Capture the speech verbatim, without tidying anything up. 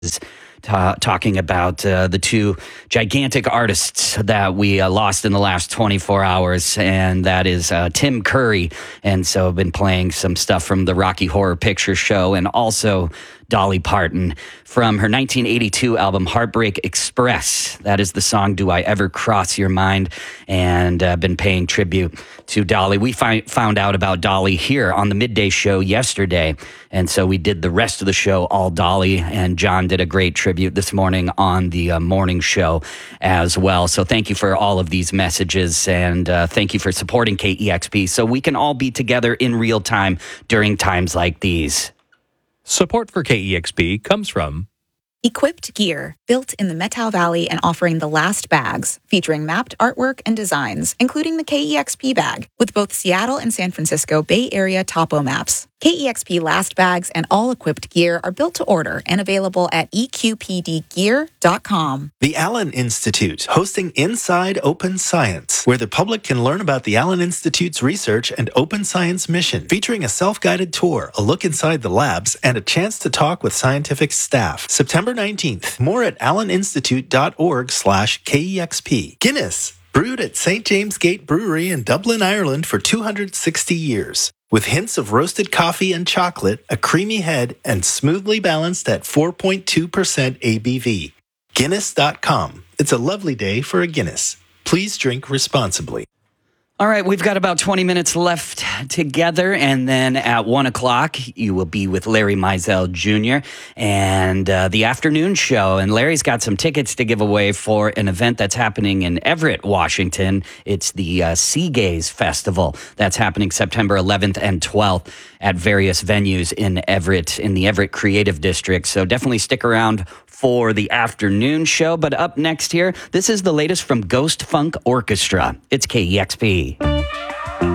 Ta- talking about uh, the two gigantic artists that we uh, lost in the last twenty-four hours, and that is uh, Tim Curry. And so I've been playing some stuff from the Rocky Horror Picture Show, and also Dolly Parton from her nineteen eighty-two album Heartbreak Express. That is the song Do I Ever Cross Your Mind? And I've uh, been paying tribute to Dolly. We fi- found out about Dolly here on the Midday Show yesterday, and so we did the rest of the show all Dolly, and John did a great tribute this morning on the uh, morning show as well. So thank you for all of these messages, and uh, thank you for supporting K E X P so we can all be together in real time during times like these. Support for K E X P comes from Equipped Gear, built in the Methow Valley and offering the last bags, featuring mapped artwork and designs, including the K E X P bag, with both Seattle and San Francisco Bay Area topo maps. K E X P last bags and all equipped gear are built to order and available at e q p d gear dot com. The Allen Institute, hosting Inside Open Science, where the public can learn about the Allen Institute's research and open science mission, featuring a self-guided tour, a look inside the labs, and a chance to talk with scientific staff. September nineteenth. More at alleninstitute.org slash KEXP. Guinness, brewed at Saint James Gate Brewery in Dublin, Ireland for two hundred sixty years. With hints of roasted coffee and chocolate, a creamy head, and smoothly balanced at four point two percent A B V. Guinness dot com. It's a lovely day for a Guinness. Please drink responsibly. All right, we've got about twenty minutes left together, and then at one o'clock, you will be with Larry Mizell Junior and uh, the afternoon show. And Larry's got some tickets to give away for an event that's happening in Everett, Washington. It's the uh, Sea Gaze Festival that's happening September eleventh and twelfth at various venues in Everett, in the Everett Creative District. So definitely stick around for the afternoon show. But up next here, this is the latest from Ghost Funk Orchestra. It's K E X P.